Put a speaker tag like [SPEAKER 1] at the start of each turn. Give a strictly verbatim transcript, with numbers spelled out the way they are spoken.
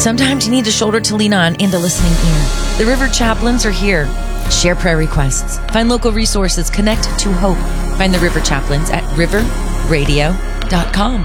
[SPEAKER 1] Sometimes you need a shoulder to lean on and a listening ear. The River Chaplains are here. Share prayer requests. Find local resources. Connect to hope. Find the River Chaplains at river radio dot com.